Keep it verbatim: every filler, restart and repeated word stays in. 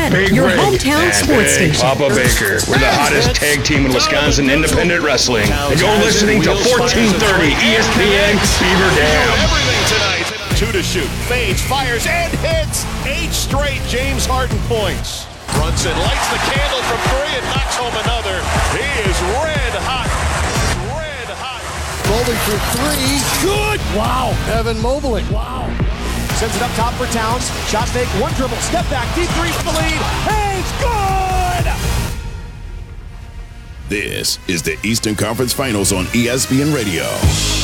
Big your Rig hometown and sports Big station. Papa Baker. We're the hottest tag team in Wisconsin independent wrestling. And you're listening to fourteen thirty E S P N Beaver Dam. Everything tonight. Two to shoot. Fades, fires, and hits. Eight straight James Harden points. Brunson lights the candle from three and knocks home another. He is red hot. Red hot. Mobley for three. Good. Wow. Evan Mobley. Wow. Sends it up top for Towns. Shot fake, one dribble, step back, deep three for the lead. Hangs, good! This is the Eastern Conference Finals on E S P N Radio.